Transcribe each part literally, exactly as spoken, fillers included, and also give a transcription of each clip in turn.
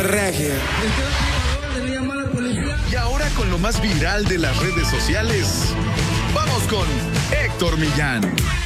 Regia. Y ahora con lo más viral de las redes sociales, vamos con Héctor Millán.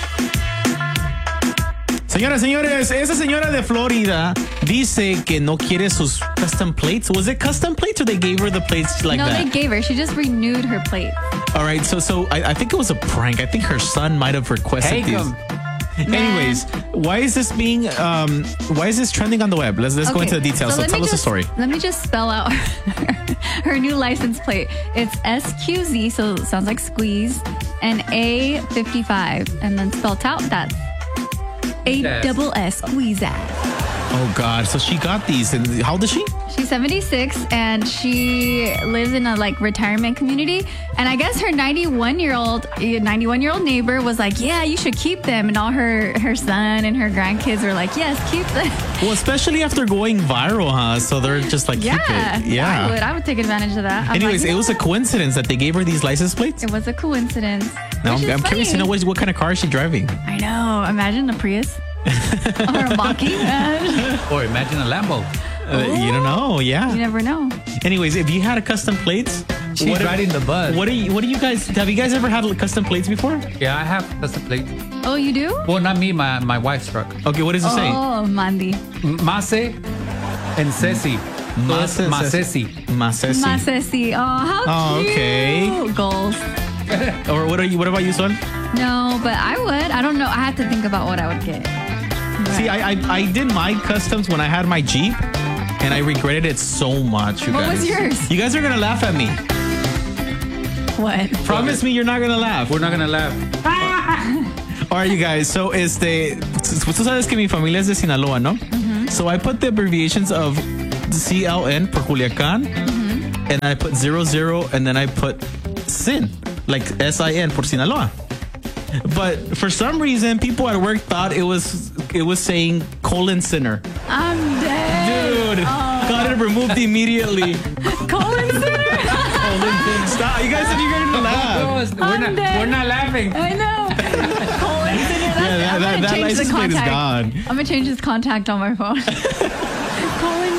Señoras, señores, esa señora de Florida dice que no quiere sus custom plates. Was it custom plates or they gave her the plates like no, that? No, they gave her. She just renewed her plate. All right, so so I, I think it was a prank. I think her son might have requested Take these. them. Anyways, why is this being, um, why is this trending on the web? Let's let's okay, go into the details. So, so tell us just, the story. Let me just spell out her new license plate. It's S Q Z, so it sounds like squeeze, and A fifty-five, and then spelled out that's A double S squeeze ass. Oh God! So she got these, and how old is she? She's seventy-six, and she lives in a like retirement community. And I guess her ninety-one-year-old ninety-one-year-old neighbor was like, "Yeah, you should keep them." And all her her son and her grandkids were like, "Yes, keep them." Well, especially after going viral, huh? So they're just like, yeah, keep it. Yeah, I would. I would take advantage of that. I'm Anyways, like, it was a what? coincidence that they gave her these license plates. It was a coincidence. Now I'm, Which is I'm curious to funny. know what, what kind of car is she driving. I know. Imagine a Prius or a Mach-E. Or imagine a Lambo. Uh, you don't know, yeah. You never know. Anyways, if you had a custom plates, She's what riding the bus. What do you? What do you guys? Have you guys ever had custom plates before? Yeah, I have custom plate. Oh, you do? Well, not me, my, my wife's truck. Okay, what does it say? Oh, Mandy. Mase and Ceci. Mase, Masesi. Masesi. Masesi. Oh, how Oh, cute. okay. Goals. Or what are you? What about you, son? No, but I would. I don't know. I have to think about what I would get. See, I, I I did my customs when I had my Jeep, and I regretted it so much. You What guys. was yours? You guys are gonna laugh at me. What? Promise me you're not gonna laugh. We're not gonna laugh. All right, you guys. So, este, tú sabes que mi familia es de Sinaloa, ¿no? Mm-hmm. So I put the abbreviations of C L N for Culiacan, Mm-hmm. and I put zero zero, and then I put Sin, like S I N for Sinaloa. But for some reason, people at work thought it was it was saying colon sinner. I'm dead. Dude, Oh. got it removed immediately. Colin Center. Stop! You guys said you're gonna laugh. We're I'm not, dead. we're not laughing. I know. Colin Center. That's, Yeah, that- I'm that- gonna that change the license plate is contact. gone. I'm gonna change his contact on my phone. Colin